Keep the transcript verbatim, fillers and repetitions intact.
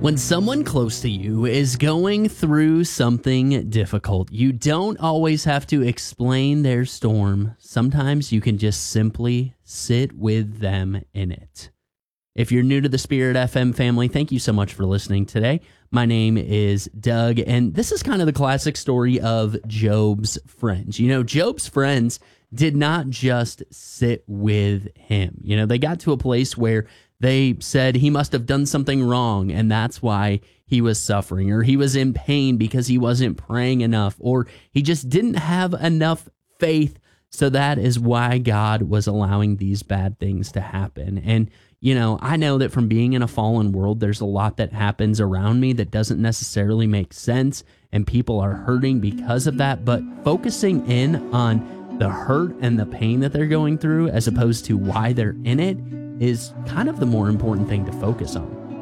When someone close to you is going through something difficult, you don't always have to explain their storm. Sometimes you can just simply sit with them in it. If you're new to the Spirit F M family, thank you so much for listening today. My name is Doug, and this is kind of the classic story of Job's friends. You know, Job's friends did not just sit with him. You know, they got to a place where they said he must have done something wrong, and that's why he was suffering, or he was in pain because he wasn't praying enough, or he just didn't have enough faith. So that is why God was allowing these bad things to happen. And, you know, I know that from being in a fallen world, there's a lot that happens around me that doesn't necessarily make sense, and people are hurting because of that. But focusing in on the hurt and the pain that they're going through, as opposed to why they're in it, is kind of the more important thing to focus on.